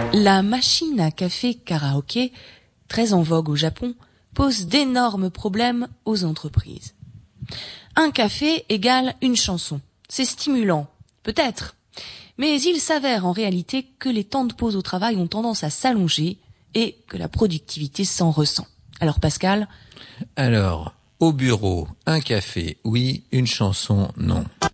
La machine à café karaoké, très en vogue au Japon, pose d'énormes problèmes aux entreprises. Un café égale une chanson. C'est stimulant, peut-être. Mais il s'avère en réalité que les temps de pause au travail ont tendance à s'allonger et que la productivité s'en ressent. Alors Pascal ? Alors, au bureau, un café, oui, une chanson, non.